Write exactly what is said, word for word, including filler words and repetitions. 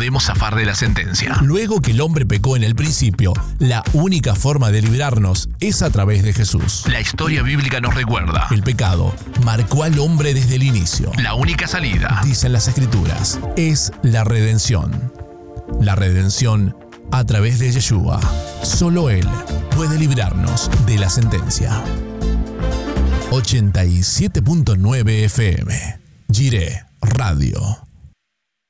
podemos zafar de la sentencia. Luego que el hombre pecó en el principio, la única forma de librarnos es a través de Jesús. La historia bíblica nos recuerda. El pecado marcó al hombre desde el inicio. La única salida, dicen las Escrituras, es la redención. La redención a través de Yeshua. Solo Él puede librarnos de la sentencia. ochenta y siete punto nueve F M. Jireh Radio.